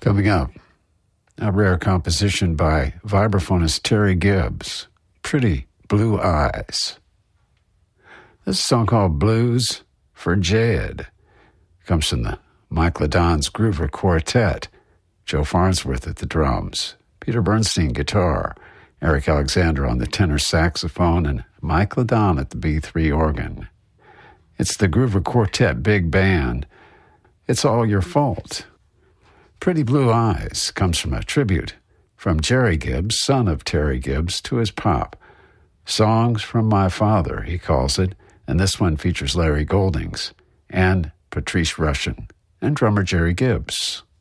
Coming up, a rare composition by vibraphonist Terry Gibbs, Pretty Blue Eyes. This is a song called Blues for Jed. It comes from the Mike LaDon's Groover Quartet, Joe Farnsworth at the drums, Peter Bernstein guitar, Eric Alexander on the tenor saxophone, and Mike LaDon at the B3 organ. It's the Groover Quartet Big Band. It's All Your Fault. Pretty Blue Eyes comes from a tribute from Jerry Gibbs, son of Terry Gibbs, to his pop. Songs from My Father, he calls it, and this one features Larry Goldings and Patrice Rushen and drummer Jerry Gibbs.